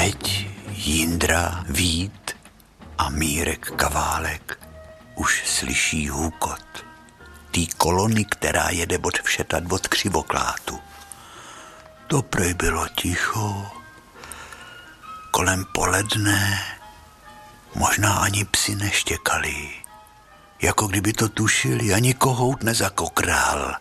Teď Jindra, Vít a Mírek Kaválek už slyší hůkot tý kolony, která jede od Všetat od Křivoklátu. To prej bylo ticho. Kolem poledne možná ani psi neštěkali. Jako kdyby to tušili, ani kohout nezakokrál.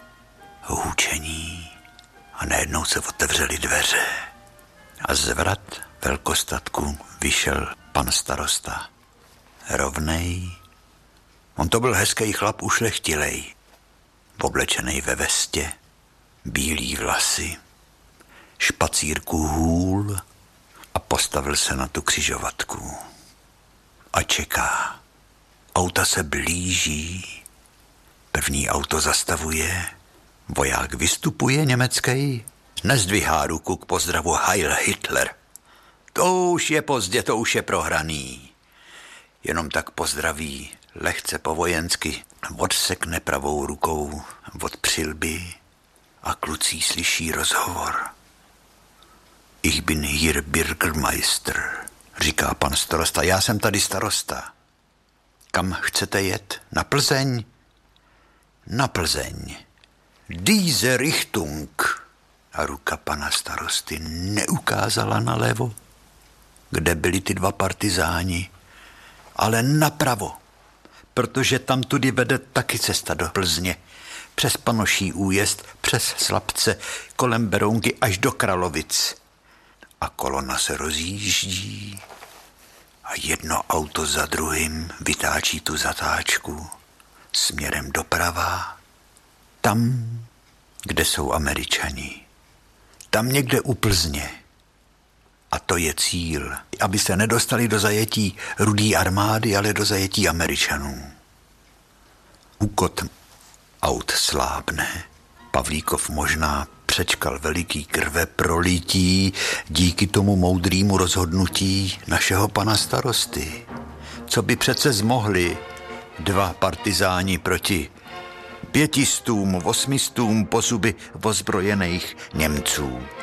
Hůčení a najednou se otevřely dveře. A z vrat velkostatku vyšel pan starosta. Rovnej. On to byl hezký chlap, ušlechtilej. Oblečenej ve vestě, bílý vlasy, špacírku hůl a postavil se na tu křižovatku. A čeká. Auta se blíží. První auto zastavuje. Voják vystupuje německý. Nezdvihá ruku k pozdravu Heil Hitler. To už je pozdě, to už je prohraný. Jenom tak pozdraví lehce po vojensky. Odsekne pravou rukou od přilby a kluci slyší rozhovor. Ich bin hier Bürgermeister, říká pan starosta. Já jsem tady starosta. Kam chcete jet? Na Plzeň? Na Plzeň. Diese Richtung. A ruka pana starosty neukázala nalevo, kde byli ty dva partizáni, ale napravo, protože tam tudy vede taky cesta do Plzně. Přes Panoší újezd, přes Slabce, kolem Berounky až do Kralovic. A kolona se rozjíždí a jedno auto za druhým vytáčí tu zatáčku směrem doprava, tam, kde jsou Američani. Tam někde u Plzně. A to je cíl, aby se nedostali do zajetí Rudý armády, ale do zajetí Američanů. Úkot aut slábne. Pavlíkov možná přečkal veliký krve prolití díky tomu moudrýmu rozhodnutí našeho pana starosty. Co by přece zmohli dva partizáni proti 500, 800 po zuby ozbrojených Němců.